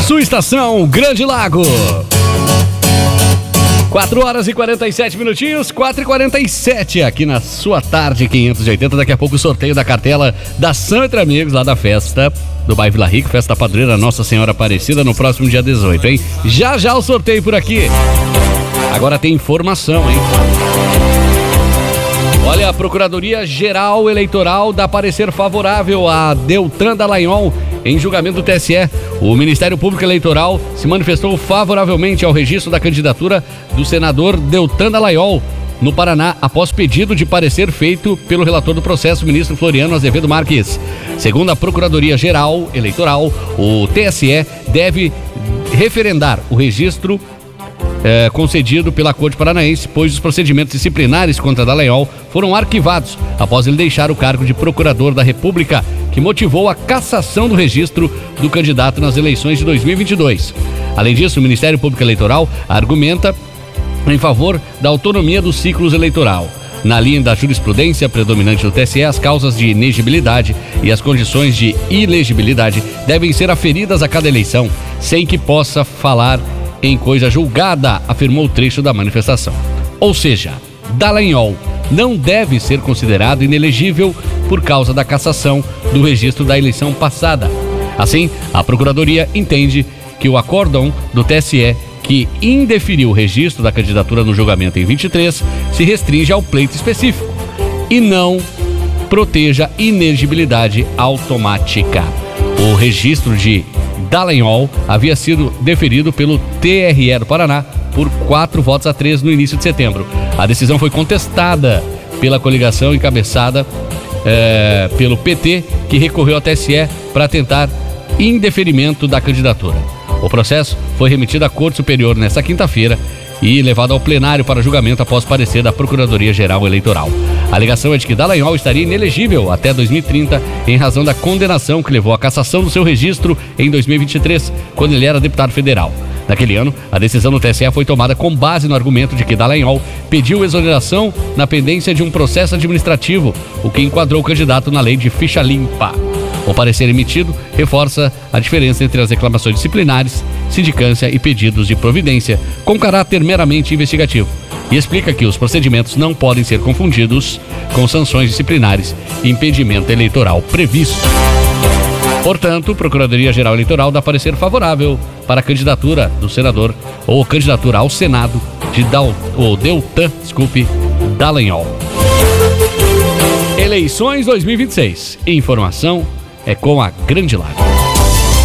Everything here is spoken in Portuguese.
Sua estação, Grande Lago. 4 horas e 47 minutinhos, 4h47 aqui na sua tarde 580. Daqui a pouco o sorteio da cartela da São Entre Amigos, lá da festa do bairro Vila Rica, festa padroeira Nossa Senhora Aparecida, no próximo dia 18, hein? Já o sorteio por aqui. Agora tem informação, hein? Olha, a Procuradoria-Geral Eleitoral dá parecer favorável a Deltan Dallagnol em julgamento do TSE. O Ministério Público Eleitoral se manifestou favoravelmente ao registro da candidatura do senador Deltan Dallagnol no Paraná, após pedido de parecer feito pelo relator do processo, o ministro Floriano Azevedo Marques. Segundo a Procuradoria-Geral Eleitoral, o TSE deve referendar o registro concedido pela Corte Paranaense, pois os procedimentos disciplinares contra Dallagnol foram arquivados após ele deixar o cargo de procurador da República, que motivou a cassação do registro do candidato nas eleições de 2022. Além disso, o Ministério Público Eleitoral argumenta em favor da autonomia dos ciclos eleitoral. Na linha da jurisprudência predominante do TSE, as causas de inegibilidade e as condições de ilegibilidade devem ser aferidas a cada eleição, sem que possa falar em coisa julgada, afirmou o trecho da manifestação. Ou seja, Dallagnol não deve ser considerado inelegível por causa da cassação do registro da eleição passada. Assim, a Procuradoria entende que o acórdão do TSE, que indeferiu o registro da candidatura no julgamento em 23, se restringe ao pleito específico e não proteja inegibilidade automática. O registro de Dallagnol havia sido deferido pelo TRE do Paraná por 4-3 no início de setembro. A decisão foi contestada pela coligação encabeçada pelo PT, que recorreu ao TSE para tentar indeferimento da candidatura. O processo foi remetido à Corte Superior nesta quinta-feira e levado ao plenário para julgamento após parecer da Procuradoria-Geral Eleitoral. A alegação é de que Dallagnol estaria inelegível até 2030 em razão da condenação que levou à cassação do seu registro em 2023, quando ele era deputado federal. Naquele ano, a decisão do TSE foi tomada com base no argumento de que Dallagnol pediu exoneração na pendência de um processo administrativo, o que enquadrou o candidato na lei de ficha limpa. O parecer emitido reforça a diferença entre as reclamações disciplinares, sindicância e pedidos de providência com caráter meramente investigativo, e explica que os procedimentos não podem ser confundidos com sanções disciplinares e impedimento eleitoral previsto. Portanto, a Procuradoria-Geral Eleitoral dá parecer favorável para a candidatura do senador ou candidatura ao Senado de Deltan Dallagnol. Eleições 2026. Informação é com a Grande Lago.